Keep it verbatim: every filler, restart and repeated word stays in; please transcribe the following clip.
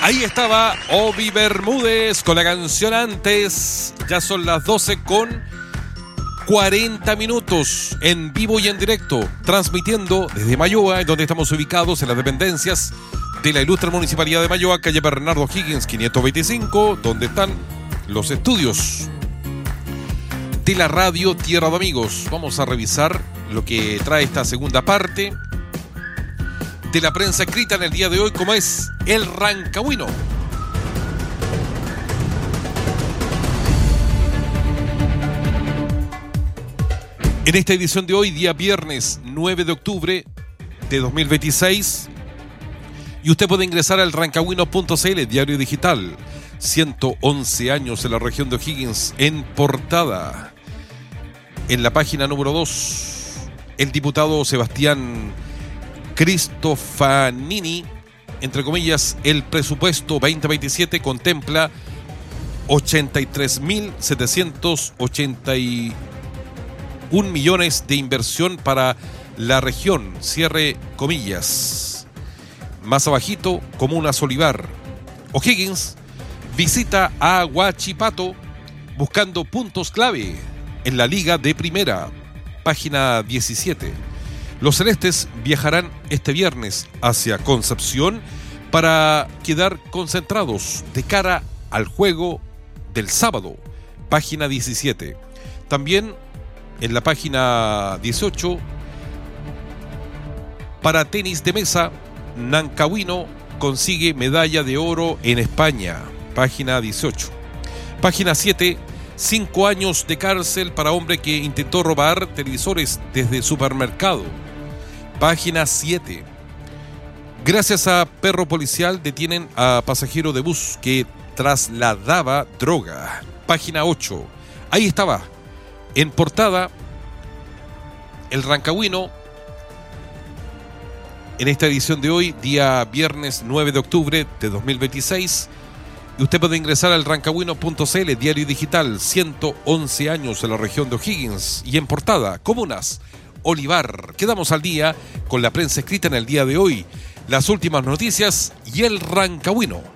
Ahí estaba Obi Bermúdez con la canción Antes. Ya son las doce con cuarenta minutos en vivo y en directo, transmitiendo desde Mayoa, en donde estamos ubicados en las dependencias de la ilustre Municipalidad de Mayoa, calle Bernardo Higgins quinientos veinticinco, donde están los estudios de la radio Tierra de Amigos. Vamos a revisar lo que trae esta segunda parte de la prensa escrita en el día de hoy, como es el Rancagüino. En esta edición de hoy, día viernes nueve de octubre de dos mil veintiséis, y usted puede ingresar al rancagüino punto c l, diario digital, ciento once años en la región de O'Higgins, en portada. En la página número dos, el diputado Sebastián Cristofanini, entre comillas, el presupuesto veinte veintisiete contempla ochenta y tres mil setecientos ochenta y un millones de inversión para la región, cierre comillas. Más abajito, Comunas Olivar. O'Higgins visita a Huachipato buscando puntos clave en la Liga de Primera, página diecisiete. Los celestes viajarán este viernes hacia Concepción para quedar concentrados de cara al juego del sábado, página diecisiete. También en la página dieciocho, para tenis de mesa, Rancagüino consigue medalla de oro en España, página dieciocho. Página siete, cinco años de cárcel para hombre que intentó robar televisores desde supermercado, página siete. Gracias a perro policial detienen a pasajero de bus que trasladaba droga, página ocho. Ahí estaba, en portada, el Rancagüino, en esta edición de hoy, día viernes nueve de octubre de dos mil veintiséis. Y usted puede ingresar al rancagüino punto c l, diario digital, ciento once años en la región de O'Higgins. Y en portada, Comunas Olivar. Quedamos al día con la prensa escrita en el día de hoy, las últimas noticias y el Rancagüino.